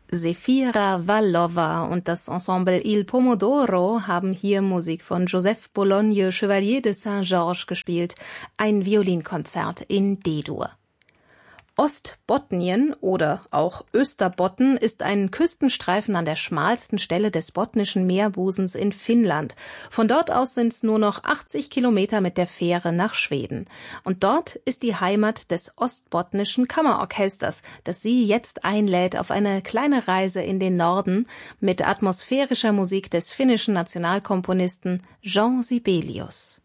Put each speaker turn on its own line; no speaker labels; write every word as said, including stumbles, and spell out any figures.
Zefira Vallova und das Ensemble Il Pomodoro haben hier Musik von Joseph Bologne Chevalier de Saint-Georges gespielt, ein Violinkonzert in D-Dur. Ostbotnien oder auch Österbotten ist ein Küstenstreifen an der schmalsten Stelle des botnischen Meerbusens in Finnland. Von dort aus sind es nur noch achtzig Kilometer mit der Fähre nach Schweden. Und dort ist die Heimat des Ostbotnischen Kammerorchesters, das Sie jetzt einlädt auf eine kleine Reise in den Norden mit atmosphärischer Musik des finnischen Nationalkomponisten Jean Sibelius.